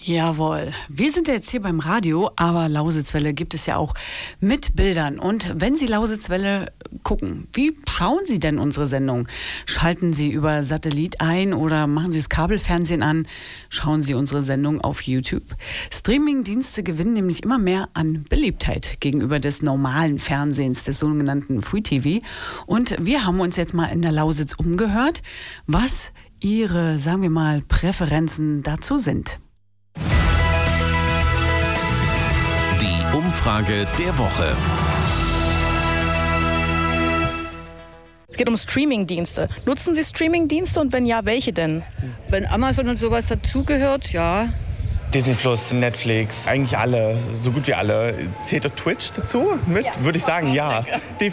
Jawohl. Wir sind ja jetzt hier beim Radio, aber Lausitzwelle gibt es ja auch mit Bildern. Und wenn Sie Lausitzwelle gucken, wie schauen Sie denn unsere Sendung? Schalten Sie über Satellit ein oder machen Sie das Kabelfernsehen an? Schauen Sie unsere Sendung auf YouTube? Streamingdienste gewinnen nämlich immer mehr an Beliebtheit gegenüber des normalen Fernsehens, des sogenannten Free TV. Und wir haben uns jetzt mal in der Lausitz umgehört, was Ihre, sagen wir mal, Präferenzen dazu sind. Die Umfrage der Woche. Es geht um Streamingdienste. Nutzen Sie Streamingdienste und wenn ja, welche denn? Wenn Amazon und sowas dazugehört, ja. Disney Plus, Netflix, eigentlich alle, so gut wie alle. Zählt auch Twitch dazu mit? Würde ich sagen, ja.